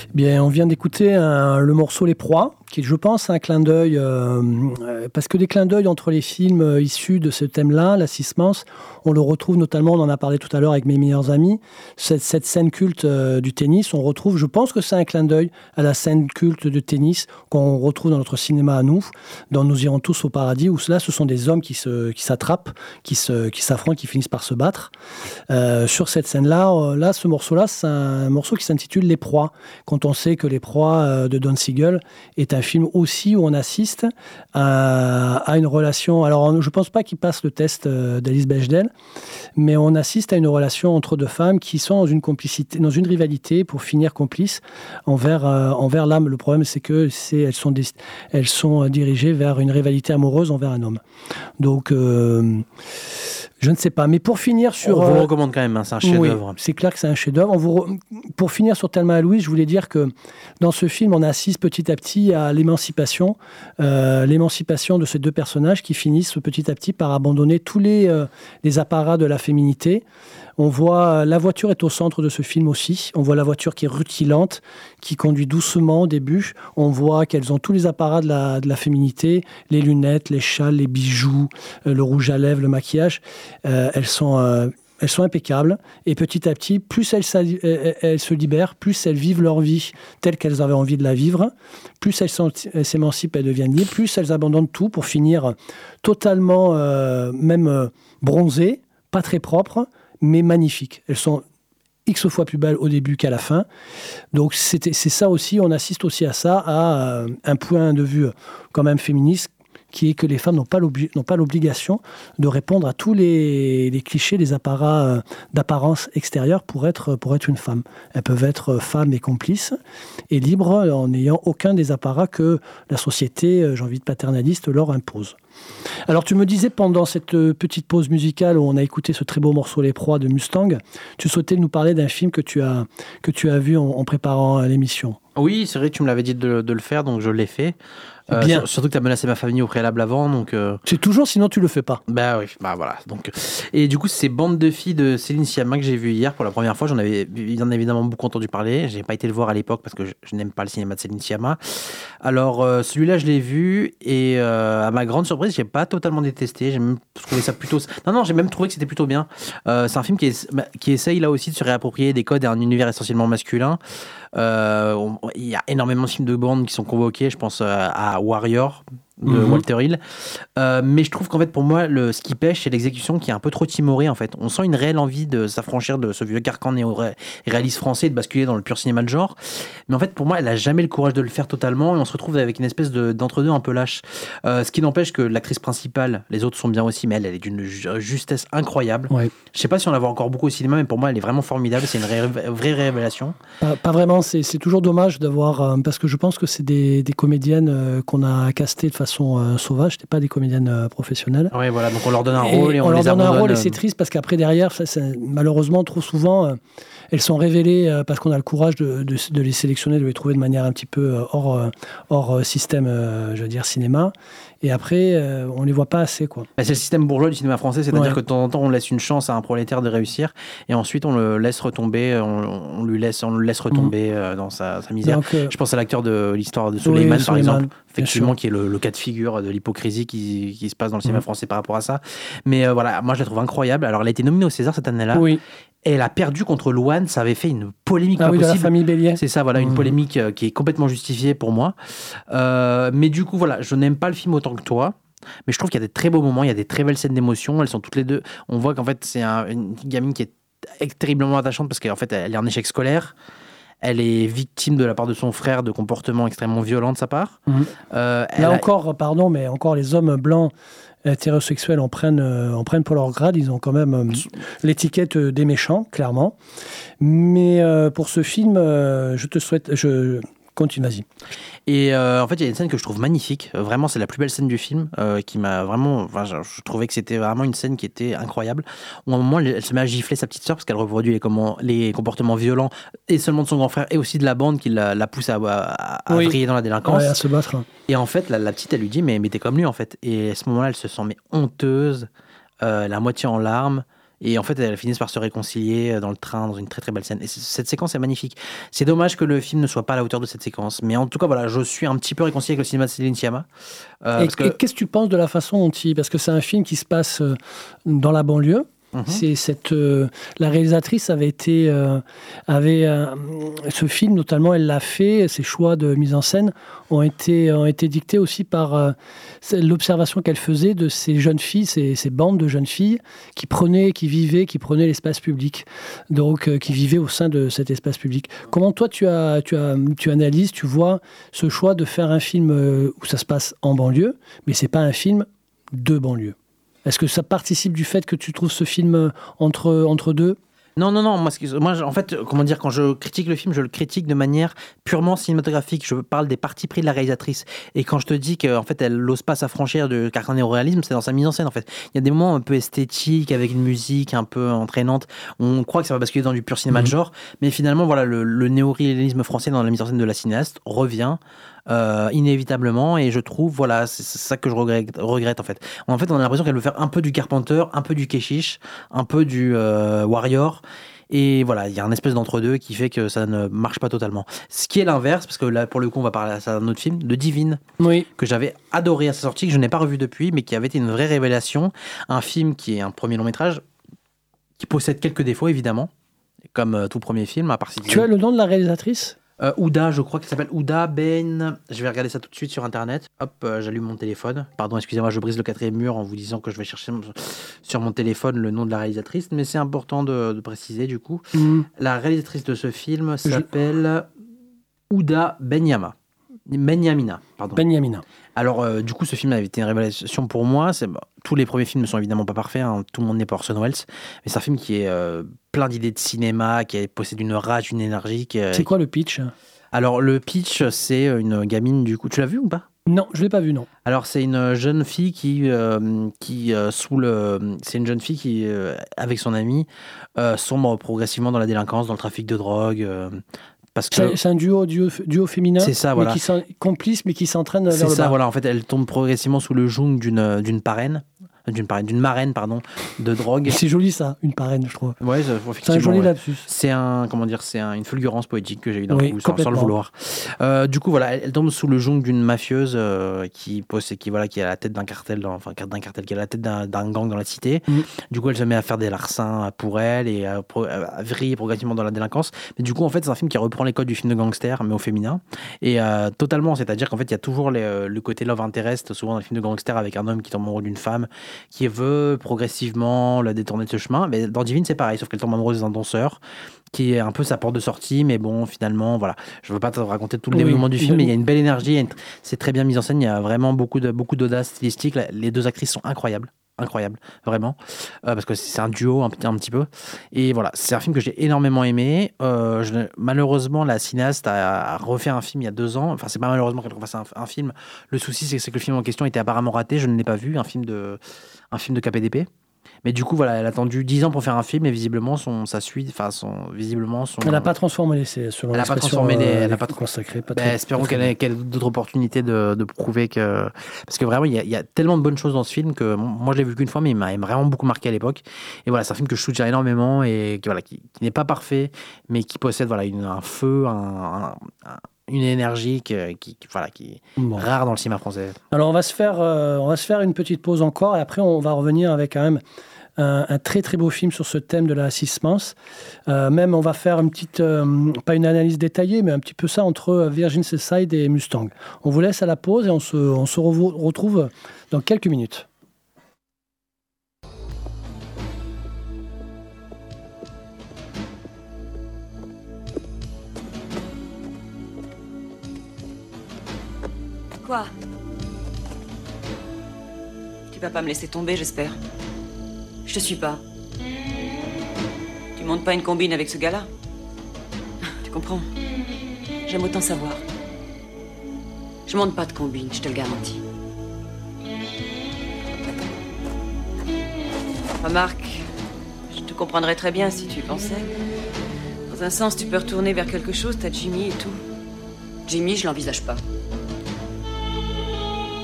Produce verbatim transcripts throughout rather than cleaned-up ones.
Bien, on vient d'écouter un, le morceau Les Proies, qui est, je pense, un clin d'œil, euh, parce que les clins d'œil entre les films euh, issus de ce thème-là, la Six-Mance, on le retrouve notamment, on en a parlé tout à l'heure avec mes meilleurs amis, cette, cette scène culte euh, du tennis, on retrouve, je pense que c'est un clin d'œil à la scène culte de tennis qu'on retrouve dans notre cinéma à nous, dans Nous irons tous au paradis, où là, ce sont des hommes qui, se, qui s'attrapent, qui, se, qui s'affrontent, qui finissent par se battre. Euh, sur cette scène-là, euh, là, ce morceau-là, c'est un morceau qui s'intitule Les Proies, quand on sait que Les Proies euh, de Don Siegel est un film aussi où on assiste à, à une relation. Alors, je ne pense pas qu'il passe le test euh, d'Alice Bechdel, mais on assiste à une relation entre deux femmes qui sont dans une complicité, dans une rivalité pour finir complices envers, euh, envers l'âme. Le problème, c'est que c'est, elles, sont des, elles sont dirigées vers une rivalité amoureuse envers un homme. Donc, euh, je ne sais pas. Mais pour finir sur... On vous le recommande quand même, hein, c'est un chef-d'œuvre. Oui, c'est clair que c'est un chef-d'œuvre. On vous re... Pour finir sur Thelma et Louise, je voulais dire que dans ce film, on assiste petit à petit à l'émancipation, euh, l'émancipation de ces deux personnages qui finissent petit à petit par abandonner tous les, euh, les apparats de la féminité. On voit, la voiture est au centre de ce film aussi. On voit la voiture qui est rutilante, qui conduit doucement au début. On voit qu'elles ont tous les apparats de la, de la féminité, les lunettes, les châles, les bijoux, euh, le rouge à lèvres, le maquillage. Euh, elles sont... Euh, Elles sont impeccables et petit à petit, plus elles, elles, elles se libèrent, plus elles vivent leur vie telle qu'elles avaient envie de la vivre, plus elles, sont, elles s'émancipent, elles deviennent libres, plus elles abandonnent tout pour finir totalement, euh, même euh, bronzées, pas très propres, mais magnifiques. Elles sont X fois plus belles au début qu'à la fin. Donc c'était, c'est ça aussi, on assiste aussi à ça, à euh, un point de vue quand même féministe, qui est que les femmes n'ont pas, l'obli- n'ont pas l'obligation de répondre à tous les, les clichés, les apparats euh, d'apparence extérieure pour être, pour être une femme. Elles peuvent être femmes et complices et libres en n'ayant aucun des apparats que la société, euh, j'ai envie de paternaliste, leur impose. Alors tu me disais pendant cette petite pause musicale où on a écouté ce très beau morceau Les Proies de Mustang, tu souhaitais nous parler d'un film que tu as, que tu as vu en, en préparant l'émission. Oui, c'est vrai que tu me l'avais dit de, de le faire, donc je l'ai fait. Euh, Bien. Surtout que tu as menacé ma famille au préalable avant. Donc, euh... C'est toujours, sinon tu le fais pas. Bah oui, bah voilà. Donc, et du coup, c'est Bande de filles de Céline Sciamma que j'ai vu hier pour la première fois. J'en avais bien évidemment beaucoup entendu parler. J'ai pas été le voir à l'époque parce que je, je n'aime pas le cinéma de Céline Sciamma. Alors, euh, celui-là, je l'ai vu et euh, à ma grande surprise, j'ai pas totalement détesté. J'ai même trouvé ça plutôt. Non, non, j'ai même trouvé que c'était plutôt bien. Euh, c'est un film qui, est, qui essaye là aussi de se réapproprier des codes et un univers essentiellement masculin. Euh, on, il y a énormément de films de bande qui sont convoqués. Je pense à, à Warrior de mm-hmm. Walter Hill, euh, mais je trouve qu'en fait pour moi le, ce qui pêche c'est l'exécution qui est un peu trop timorée en fait. On sent une réelle envie de s'affranchir de ce vieux carcan néo-réaliste français et de basculer dans le pur cinéma de genre, mais en fait pour moi elle a jamais le courage de le faire totalement et on se retrouve avec une espèce de, d'entre-deux un peu lâche, euh, ce qui n'empêche que l'actrice principale, les autres sont bien aussi, mais elle, elle est d'une justesse incroyable. Ouais. Je sais pas si on la voit encore beaucoup au cinéma, mais pour moi elle est vraiment formidable, c'est une ré- vraie révélation. Pas, pas vraiment, c'est, c'est toujours dommage d'avoir, euh, parce que je pense que c'est des, des comédiennes euh, qu'on a castées de façon façon euh, sauvage, c'était pas des comédiennes euh, professionnelles. Oui, voilà, donc on leur donne un rôle et, et on, on les leur donne abandonne. un rôle et c'est triste parce qu'après derrière, ça, c'est, malheureusement trop souvent, euh, elles sont révélées euh, parce qu'on a le courage de, de, de les sélectionner, de les trouver de manière un petit peu euh, hors, euh, hors système, euh, je veux dire cinéma. Et après, euh, on les voit pas assez, quoi. Bah, c'est le système bourgeois du cinéma français, c'est-à-dire ouais. que de temps en temps, on laisse une chance à un prolétaire de réussir, et ensuite on le laisse retomber, on, on lui laisse, on le laisse retomber mmh. euh, dans sa, sa misère. Donc, euh, je pense à l'acteur de l'histoire de Suleiman, oui, par Suleiman, exemple, effectivement, qui est le, le cas de figure de l'hypocrisie qui, qui se passe dans le cinéma mmh. français par rapport à ça. Mais euh, voilà, moi je la trouve incroyable. Alors, elle a été nominée au César cette année-là. Oui. Et elle a perdu contre Louane, ça avait fait une polémique ah pas oui, possible. De la famille Bélier. C'est ça, voilà, mmh. une polémique euh, qui est complètement justifiée pour moi. Euh, mais du coup, voilà, je n'aime pas le film autant que toi. Mais je trouve qu'il y a des très beaux moments, il y a des très belles scènes d'émotion. Elles sont toutes les deux. On voit qu'en fait, c'est un, une gamine qui est terriblement attachante parce qu'en fait, elle est en échec scolaire. Elle est victime de la part de son frère de comportements extrêmement violents de sa part. Mmh. Euh, Là encore, a... pardon, mais encore les hommes blancs hétérosexuels en prennent, euh, en prennent pour leur grade. Ils ont quand même euh, l'étiquette des méchants, clairement. Mais euh, pour ce film, euh, je te souhaite... Je... Continue, vas-y. Et euh, en fait, il y a une scène que je trouve magnifique. Vraiment, c'est la plus belle scène du film euh, qui m'a vraiment. Enfin, je, je trouvais que c'était vraiment une scène qui était incroyable. Où à un moment, elle, elle se met à gifler sa petite sœur parce qu'elle reproduit les, comment, les comportements violents et seulement de son grand frère et aussi de la bande qui la, la pousse à, à, à oui. vriller dans la délinquance. Ouais, à se battre. Et en fait, la, la petite, elle lui dit mais, mais t'es comme lui en fait. Et à ce moment-là, elle se sent mais honteuse, euh, la moitié en larmes. Et en fait, elles finissent par se réconcilier dans le train, dans une très très belle scène. Et cette séquence est magnifique. C'est dommage que le film ne soit pas à la hauteur de cette séquence. Mais en tout cas, voilà, je suis un petit peu réconcilié avec le cinéma de Céline Sciamma. Euh, et, parce que... et qu'est-ce que tu penses de la façon dont il... Parce que c'est un film qui se passe dans la banlieue. Mmh. C'est cette, euh, la réalisatrice avait été, euh, avait euh, ce film notamment, elle l'a fait. Ses choix de mise en scène ont été ont été dictés aussi par euh, l'observation qu'elle faisait de ces jeunes filles, ces, ces bandes de jeunes filles qui prenaient, qui vivaient, qui prenaient l'espace public, donc euh, qui vivaient au sein de cet espace public. Comment toi tu as, tu as, tu analyses, tu vois ce choix de faire un film euh, où ça se passe en banlieue, mais c'est pas un film de banlieue? Est-ce que ça participe du fait que tu trouves ce film entre, entre deux ? Non, non, non. Moi, moi, en fait, comment dire, quand je critique le film, je le critique de manière purement cinématographique. Je parle des partis pris de la réalisatrice. Et quand je te dis qu'en fait, elle n'ose pas s'affranchir de car néo réalisme, c'est dans sa mise en scène. En fait, il y a des moments un peu esthétiques avec une musique un peu entraînante. On croit que ça va basculer dans du pur cinéma mmh. de genre, mais finalement, voilà, le, le néo-réalisme français dans la mise en scène de la cinéaste revient. Euh, inévitablement, et je trouve, voilà, c'est, c'est ça que je regrette, regrette en fait. En fait, on a l'impression qu'elle veut faire un peu du Carpenter, un peu du Keshish, un peu du euh, Warrior, et voilà, il y a un espèce d'entre-deux qui fait que ça ne marche pas totalement. Ce qui est l'inverse, parce que là, pour le coup, on va parler d'un autre film, de Divine, oui. que j'avais adoré à sa sortie, que je n'ai pas revu depuis, mais qui avait été une vraie révélation. Un film qui est un premier long métrage, qui possède quelques défauts, évidemment, comme euh, tout premier film, à part si tu as le nom de la réalisatrice ? Euh, Ouda, je crois qu'elle s'appelle Ouda Ben. Je vais regarder ça tout de suite sur internet. Hop, euh, j'allume mon téléphone. Pardon, excusez-moi, je brise le quatrième mur en vous disant que je vais chercher sur mon téléphone le nom de la réalisatrice, mais c'est important de, de préciser du coup. Mmh. La réalisatrice de ce film s'appelle je... Ouda Benyama. Benyamina, pardon. Benyamina. Alors, euh, du coup, ce film avait été une révélation pour moi. C'est, bah, tous les premiers films ne sont évidemment pas parfaits. Hein. Tout le monde n'est pas Orson Welles. Mais c'est un film qui est euh, plein d'idées de cinéma, qui possède une rage, une énergie. Qui, c'est quoi le pitch ? Alors, le pitch, c'est une gamine, du coup. Tu l'as vu ou pas ? Non, je ne l'ai pas vu, non. Alors, c'est une jeune fille qui, euh, qui euh, sous le, c'est une jeune fille qui, euh, avec son ami, euh, sombre progressivement dans la délinquance, dans le trafic de drogue. Euh, Parce que c'est, c'est un duo, duo, duo féminin, c'est ça, voilà. mais qui complice, mais qui s'entraîne vers c'est le bas. C'est ça, voilà. En fait, elle tombe progressivement sous le joug d'une, d'une parraine, d'une parraine, d'une marraine, pardon, de drogue. C'est joli ça, une parraine, je trouve. Ouais, c'est, c'est un joli ouais. lapsus. C'est un, comment dire, c'est un, une fulgurance poétique que j'ai eu d'un oui, coup, sans, sans le vouloir. Euh, du coup, voilà, elle, elle tombe sous le joug d'une mafieuse euh, qui possède, qui voilà, qui est à la tête d'un cartel, dans, enfin d'un cartel, qui est à la tête d'un, d'un gang dans la cité. Mm. Du coup, elle se met à faire des larcins pour elle et à, à vriller progressivement dans la délinquance. Mais du coup, en fait, c'est un film qui reprend les codes du film de gangster, mais au féminin. Et euh, totalement, c'est-à-dire qu'en fait, il y a toujours les, le côté love interest, souvent dans les films de gangster, avec un homme qui tombe amoureux d'une femme, qui veut progressivement la détourner de ce chemin. Mais dans Divine, c'est pareil, sauf qu'elle tombe amoureuse d'un danseur, qui est un peu sa porte de sortie, mais bon, finalement, voilà. Je ne veux pas te raconter tout le oui, développement du film, oui. mais il y a une belle énergie, une... c'est très bien mis en scène, il y a vraiment beaucoup, de, beaucoup d'audace stylistique. Les deux actrices sont incroyables. Incroyable, vraiment, euh, parce que c'est un duo un, un petit peu. Et voilà, c'est un film que j'ai énormément aimé. Euh, je, malheureusement, la cinéaste a, a refait un film il y a deux ans. Enfin, c'est pas malheureusement qu'elle refasse un, un film. Le souci, c'est, c'est que le film en question était apparemment raté. Je ne l'ai pas vu, un film de, un film de K P D P. Mais du coup, voilà, elle a attendu dix ans pour faire un film et visiblement, son, sa suite, enfin, son, visiblement, son. Elle n'a pas transformé les, selon elle n'a pas transformé les, euh, elle n'a pas consacré. Pas bah, très, espérons pas qu'elle ait, qu'elle ait d'autres opportunités de, de prouver que, parce que vraiment, il y, a, il y a tellement de bonnes choses dans ce film que moi, je l'ai vu qu'une fois, mais il m'a vraiment beaucoup marqué à l'époque. Et voilà, c'est un film que je soutiens énormément et qui, voilà, qui, qui n'est pas parfait, mais qui possède, voilà, une, un feu, un, un, un une énergie qui, qui, qui, voilà, qui est bon. rare dans le cinéma français. Alors, on va se faire, euh, on va se faire une petite pause encore et après, on va revenir avec quand même un, un très très beau film sur ce thème de la cis-mance. Euh, même, on va faire une petite, euh, pas une analyse détaillée, mais un petit peu ça entre Virgin Suicide et Mustang. On vous laisse à la pause et on se, on se re- retrouve dans quelques minutes. Quoi ? Tu vas pas me laisser tomber, j'espère. Je te suis pas. Tu montes pas une combine avec ce gars-là ? Tu comprends ? J'aime autant savoir. Je monte pas de combine, je te le garantis. Remarque, je te comprendrais très bien si tu y pensais. Dans un sens, tu peux retourner vers quelque chose, t'as Jimmy et tout. Jimmy, je l'envisage pas.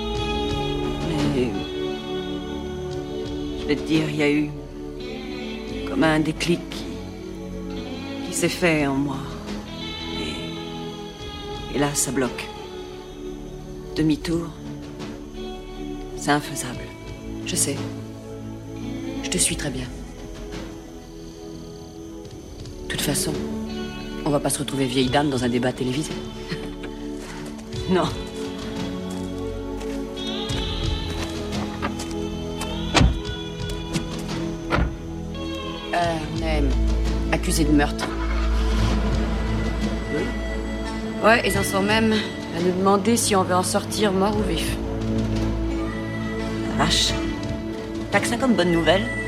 Mais je vais te dire, il y a eu Comme un déclic qui, qui s'est fait en moi. Et, et là, ça bloque. Demi-tour, c'est infaisable. Je sais. Je te suis très bien. De toute façon, on va pas se retrouver vieille dame dans un débat télévisé. Non. Euh, on est accusé de meurtre. Oui. Ouais, ils en sont même à nous demander si on veut en sortir mort ou vif. La vache. T'as que ça comme bonne nouvelle?